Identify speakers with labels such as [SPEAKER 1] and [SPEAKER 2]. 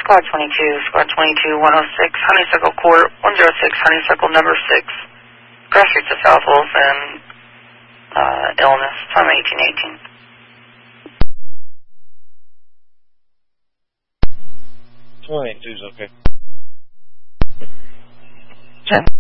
[SPEAKER 1] Squad 22, Squad 22, 106, Honeysuckle Court, 106, Honeysuckle number 6, Cross Streets of South Wilson, illness, time 1818.
[SPEAKER 2] 22's okay.
[SPEAKER 1] 10.